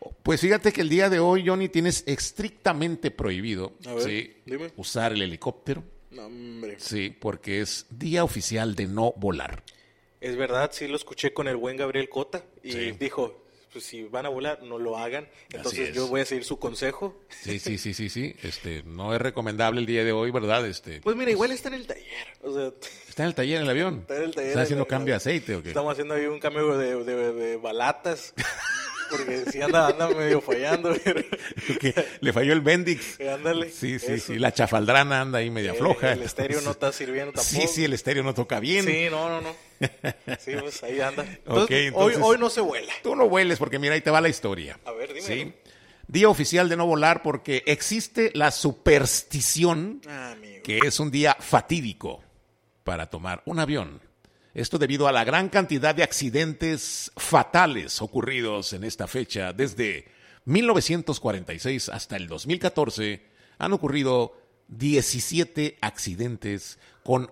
Pues fíjate que el día de hoy, Johnny, tienes estrictamente prohibido, A ver, ¿sí?, dime. usar el helicóptero. No, hombre. Sí, porque es día oficial de no volar. Es verdad, sí lo escuché con el buen Gabriel Cota y Sí. dijo, pues si van a volar, no lo hagan. Entonces es. yo voy a seguir su consejo. Sí. No es recomendable el día de hoy, ¿verdad? Pues mira, igual está en el taller. O sea, Está en el taller en el avión. está en el taller. ¿Está haciendo cambio de aceite o qué? Estamos haciendo ahí un cambio de balatas. Porque sí anda medio fallando. Que le falló el Bendix. Ándale. Sí. Eso. La chafaldrana anda ahí media floja. El estéreo no está sirviendo tampoco. Sí, el estéreo no toca bien. Sí, no. Sí, pues ahí anda. Entonces, entonces- hoy no se vuela. Tú no vueles porque mira, ahí te va la historia. A ver, dime. ¿Sí? Día oficial de no volar porque existe la superstición Amigo. que es un día fatídico para tomar un avión. Esto debido a la gran cantidad de accidentes fatales ocurridos en esta fecha. Desde 1946 hasta el 2014 han ocurrido 17 accidentes con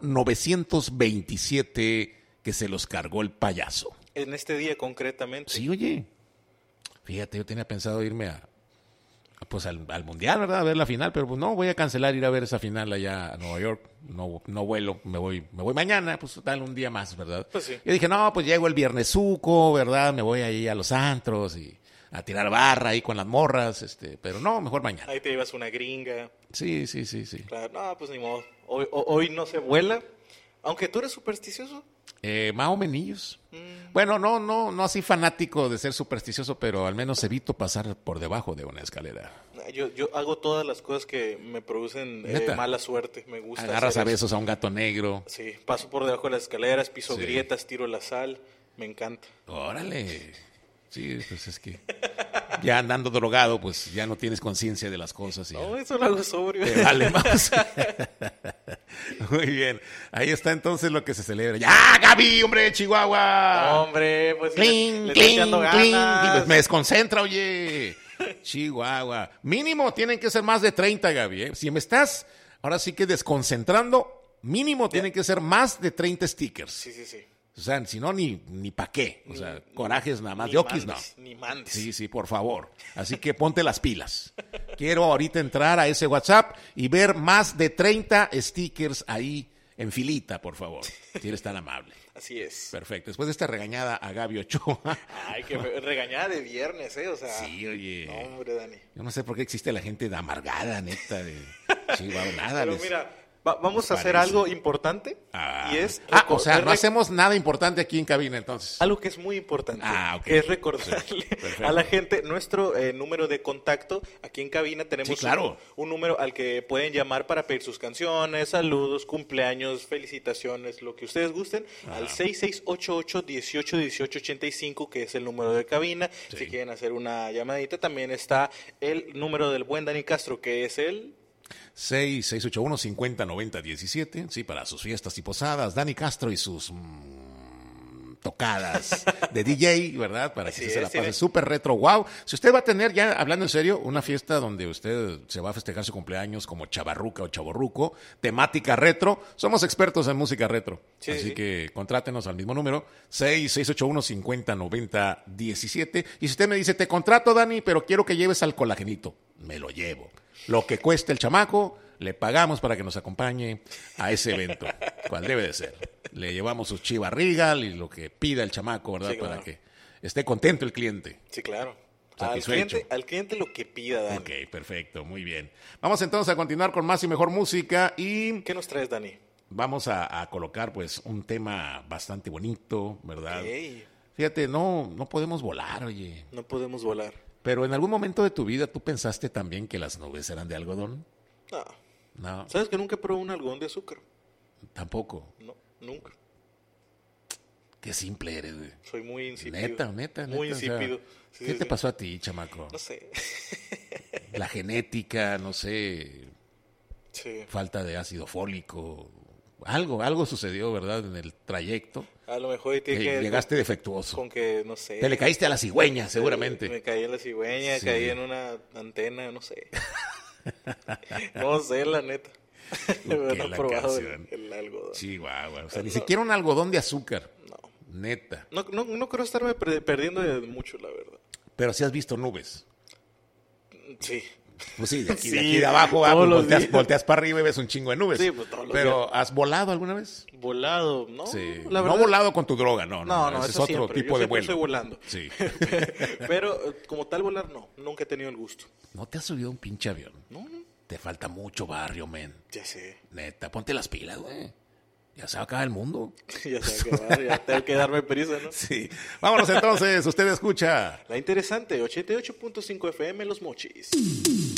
927 que se los cargó el payaso. En este día concretamente. Sí, oye, fíjate, yo tenía pensado irme al Mundial, ¿verdad? A ver la final, pero pues no, voy a cancelar ir a ver esa final allá a Nueva York. No vuelo, me voy mañana, pues tal, un día más, ¿verdad? Pues sí. Yo dije, no, pues llego el viernesuco, ¿verdad? Me voy ahí a los antros y a tirar barra ahí con las morras, pero no, mejor mañana. Ahí te llevas una gringa. Sí. Claro, no, pues ni modo. Hoy no se vuela. Aunque tú eres supersticioso. Más o menos. Bueno, no así fanático de ser supersticioso, pero al menos evito pasar por debajo de una escalera. Yo hago todas las cosas que me producen ¿Neta? mala suerte. Me gusta Agarras hacer a eso. besos a un gato negro. Sí, paso por debajo de las escaleras, piso Sí. grietas, tiro la sal. Me encanta. Órale. Sí, pues es que ya andando drogado, pues ya no tienes conciencia de las cosas. Y No, eso lo hago sobrio. te vale más. Muy bien. Ahí está entonces lo que se celebra. ¡Ya, Gaby, hombre, Chihuahua! Hombre, pues ¡Cling, le cling, estoy echando cling! ganas. Pues me desconcentra, oye. Chihuahua. Mínimo tienen que ser más de 30, Gaby. ¿Eh? Si me estás ahora sí que desconcentrando, mínimo tienen que ser más de 30 stickers. Sí. O sea, si no, ni pa' qué. O sea, corajes nada más. Ni Yokis no. mandes, Ni mandes. Sí, por favor. Así que ponte las pilas. Quiero ahorita entrar a ese WhatsApp y ver más de 30 stickers ahí en filita, por favor. Si eres tan amable. Así es. Perfecto. Después de esta regañada a Gaby Ochoa. Ay, que regañada de viernes, ¿eh? O sea. Sí, oye. No, hombre, Dani. Yo no sé por qué existe la gente de amargada, neta. Chihuahua, nada. Pero les- mira, vamos a hacer parece. algo importante. Ah. Y es. O sea, no hacemos nada importante aquí en cabina, entonces. Algo que es muy importante, Ok. que es recordarle Perfecto. a la gente nuestro número de contacto. Aquí en cabina tenemos Sí, claro. un número al que pueden llamar para pedir sus canciones, saludos, cumpleaños, felicitaciones, lo que ustedes gusten, al 6688-181885, que es el número de cabina. Sí. Si quieren hacer una llamadita, también está el número del buen Dani Castro, que es el... 681-5090-17, sí, para sus fiestas y posadas. Dani Castro y sus tocadas de DJ, ¿verdad? Para que Así se la es, pase tiene- súper retro. Wow. Si usted va a tener, ya hablando en serio, una fiesta donde usted se va a festejar su cumpleaños como chavarruca o chavorruco, temática retro, somos expertos en música retro. Sí, Así sí. que contrátenos al mismo número, 681-5090-17. Y si usted me dice, te contrato, Dani, pero quiero que lleves al colagenito, me lo llevo. Lo que cueste el chamaco, le pagamos para que nos acompañe a ese evento, cual debe de ser. Le llevamos sus Chivas Regal y lo que pida el chamaco, ¿verdad? Sí, claro. Para que esté contento el cliente. Sí, claro. Satisfecho. Al cliente lo que pida, Dani. Ok, perfecto, muy bien. Vamos entonces a continuar con más y mejor música y ¿Qué nos traes, Dani? vamos a colocar pues un tema bastante bonito, ¿verdad? Ey, Fíjate, no podemos volar, oye. no podemos volar. Pero en algún momento de tu vida tú pensaste también que las nubes eran de algodón. No. No, ¿Sabes que nunca probé un algodón de azúcar? tampoco. No, nunca. Qué simple eres, güey. Soy muy insípido. Neta. Muy o sea, insípido. Sí, ¿Qué sí, te sí. pasó a ti, chamaco? No sé. La genética, no sé, Sí. falta de ácido fólico. Algo sucedió, ¿verdad? En el trayecto. A lo mejor ahí tiene Que que ver llegaste defectuoso. con que, no sé. Te le caíste a la cigüeña, Me seguramente. caí en la cigüeña, Sí. caí en una antena, no sé. No sé, la neta. Lo No que he la probado canción. el algodón. Chihuahua. O sea, ni siquiera un algodón de azúcar. No. Neta. No creo estarme perdiendo de mucho, la verdad. pero sí has visto nubes. Sí. Pues sí, de aquí, Sí, de aquí de abajo, todos los volteas, días. volteas para arriba y ves un chingo de nubes. Sí, pues todos los pero, días. ¿has volado alguna vez? Volado, ¿no? Sí. La No verdad. volado con tu droga, no. No, Ese es eso otro siempre. tipo Yo de siempre vuelo. estoy volando. Sí. Pero como tal volar, no. Nunca he tenido el gusto. ¿No te has subido a un pinche avión? No, Te falta mucho barrio, men. ya sé. Neta, ponte las pilas, güey. Ya se va a acabar el mundo. Ya se va a acabar, ya tengo que darme prisa, ¿no? Sí. Vámonos entonces, usted escucha. La interesante, 88.5 FM Los Mochis.